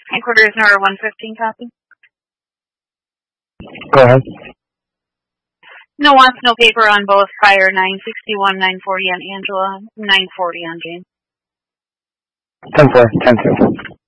Headquarters number 115 copy. Go ahead. No wants, no paper on both prior 961, 940 on Angela, 940 on Jane. 10-4, 10-2.